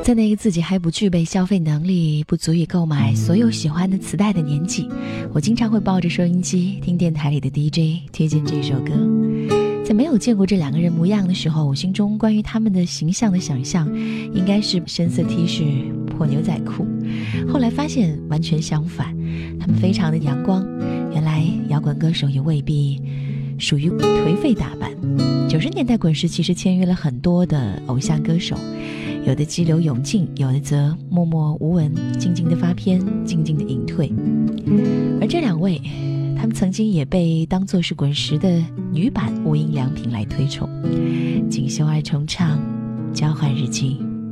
在那个自己还不具备消费能力，不足以购买所有喜欢的磁带的年纪，我经常会抱着收音机听电台里的 DJ 推荐这首歌。在没有见过这两个人模样的时候，我心中关于他们的形象的想象应该是深色 T 恤破牛仔裤，后来发现完全相反，他们非常的阳光。原来摇滚歌手也未必属于颓废打扮。90年代滚石其实签约了很多的偶像歌手，有的激流勇进，有的则默默无闻，静静的发片，静静的隐退。而这两位，他们曾经也被当作是滚石的女版无印良品来推崇。锦绣二重唱，交换日记。